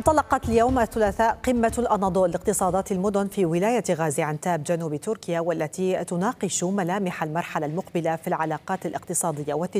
انطلقت اليوم الثلاثاء قمة الأناضول لاقتصادات المدن في ولاية غازي عنتاب جنوب تركيا، والتي تناقش ملامح المرحلة المقبلة في العلاقات الاقتصادية والتجارية.